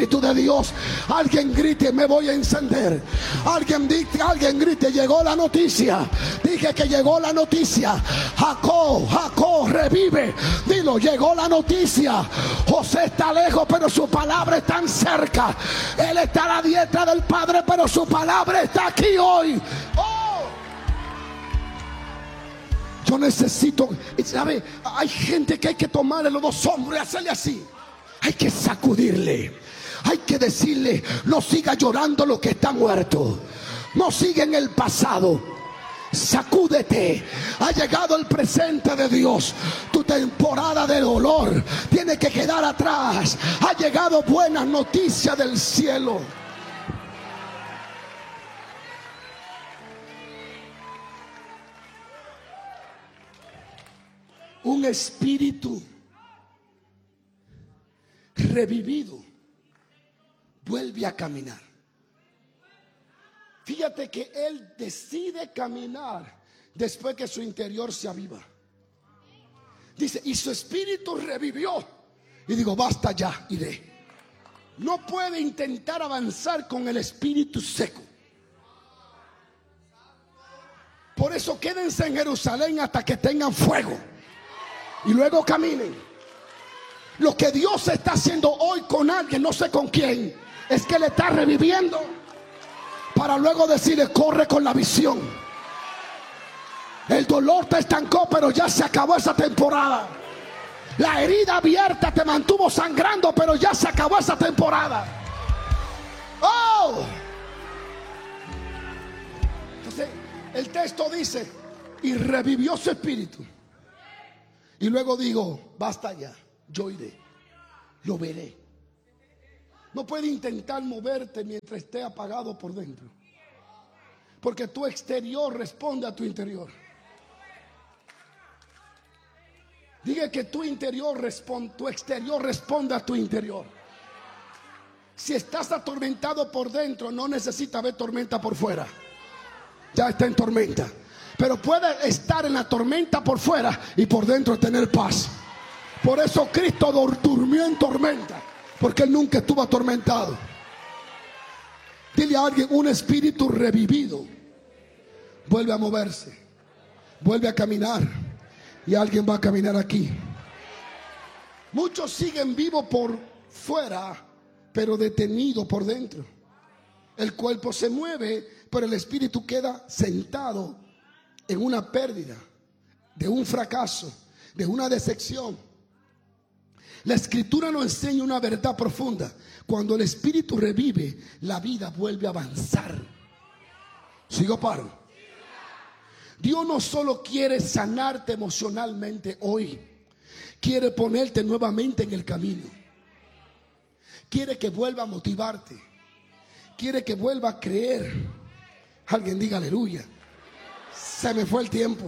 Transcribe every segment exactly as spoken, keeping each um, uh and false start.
Espíritu de Dios. Alguien grite, me voy a encender. Alguien, alguien grite, llegó la noticia. Dije que llegó la noticia. Jacob, Jacob revive. Dilo, llegó la noticia. José está lejos, pero su palabra está cerca. Él está a la diestra del Padre, pero su palabra está aquí hoy. Oh. Yo necesito, ¿sabe? Hay gente que hay que tomarle los dos hombros y hacerle así. Hay que sacudirle. Hay que decirle, no siga llorando lo que está muerto. No siga en el pasado. Sacúdete. Ha llegado el presente de Dios. Tu temporada de dolor tiene que quedar atrás. Ha llegado buenas noticias del cielo. Un espíritu revivido vuelve a caminar. Fíjate que él decide caminar después que su interior se aviva. Dice, y su espíritu revivió. Y digo, basta ya, iré. No puede intentar avanzar con el espíritu seco. Por eso quédense en Jerusalén hasta que tengan fuego. Y luego caminen. Lo que Dios está haciendo hoy con alguien, no sé con quién, es que le está reviviendo para luego decirle, corre con la visión. El dolor te estancó, pero ya se acabó esa temporada. La herida abierta te mantuvo sangrando, pero ya se acabó esa temporada. Oh. Entonces el texto dice, y revivió su espíritu. Y luego digo, basta ya, yo iré, lo veré. No puedes intentar moverte mientras esté apagado por dentro, porque tu exterior responde a tu interior. Diga que tu interior responde, tu exterior responde a tu interior. Si estás atormentado por dentro, no necesitas ver tormenta por fuera. Ya está en tormenta. Pero puede estar en la tormenta por fuera y por dentro tener paz. Por eso Cristo durmió en tormenta, porque Él nunca estuvo atormentado. Dile a alguien, un espíritu revivido vuelve a moverse, vuelve a caminar. Y alguien va a caminar aquí. Muchos siguen vivos por fuera, pero detenidos por dentro. El cuerpo se mueve, pero el espíritu queda sentado en una pérdida, de un fracaso, de una decepción. La escritura nos enseña una verdad profunda. Cuando el espíritu revive, la vida vuelve a avanzar. ¿Sigo paro? Dios no solo quiere sanarte emocionalmente hoy, quiere ponerte nuevamente en el camino. Quiere que vuelva a motivarte. Quiere que vuelva a creer. Alguien diga aleluya. Se me fue el tiempo.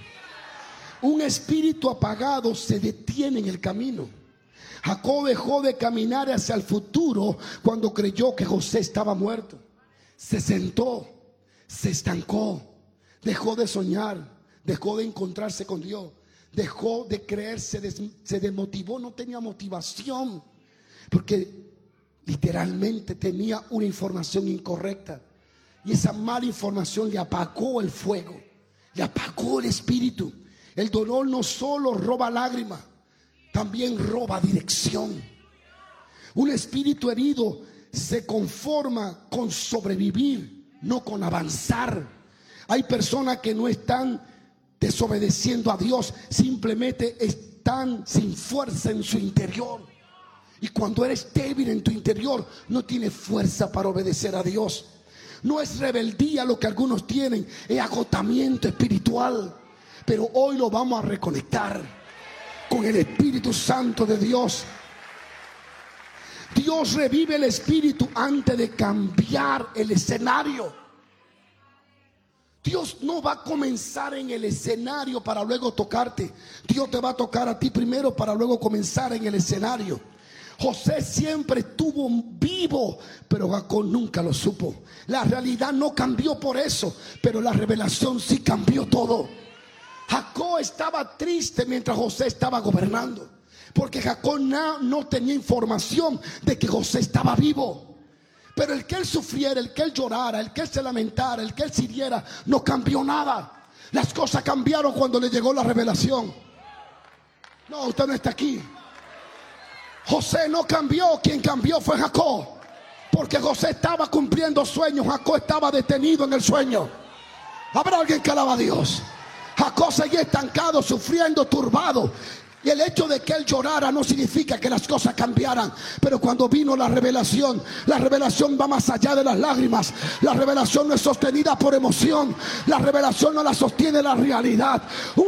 Un espíritu apagado se detiene en el camino. Jacob dejó de caminar hacia el futuro cuando creyó que José estaba muerto. Se sentó, se estancó, dejó de soñar, dejó de encontrarse con Dios, dejó de creer, se, des, se desmotivó, no tenía motivación, porque literalmente tenía una información incorrecta. Y esa mala información le apagó el fuego, le apagó el espíritu. El dolor no solo roba lágrimas, también roba dirección. Un espíritu herido se conforma con sobrevivir, no con avanzar. Hay personas que no están desobedeciendo a Dios, simplemente están sin fuerza en su interior. Y cuando eres débil en tu interior, no tienes fuerza para obedecer a Dios. No es rebeldía lo que algunos tienen, es agotamiento espiritual. Pero hoy lo vamos a reconectar con el Espíritu Santo de Dios. Dios revive el espíritu antes de cambiar el escenario. Dios no va a comenzar en el escenario para luego tocarte. Dios te va a tocar a ti primero para luego comenzar en el escenario. José siempre estuvo vivo, pero Jacob nunca lo supo. La realidad no cambió por eso, pero la revelación sí cambió todo. Jacob estaba triste mientras José estaba gobernando. Porque Jacob no, no tenía información de que José estaba vivo. Pero el que él sufriera, el que él llorara, el que él se lamentara, el que él sirviera, no cambió nada. Las cosas cambiaron cuando le llegó la revelación. No, usted no está aquí. José no cambió, quien cambió fue Jacob. Porque José estaba cumpliendo sueños, Jacob estaba detenido en el sueño. ¿Habrá alguien que alaba a Dios? Jacob seguía estancado, sufriendo, turbado. Y el hecho de que él llorara no significa que las cosas cambiaran. Pero cuando vino la revelación, la revelación va más allá de las lágrimas. La revelación no es sostenida por emoción. La revelación no la sostiene la realidad.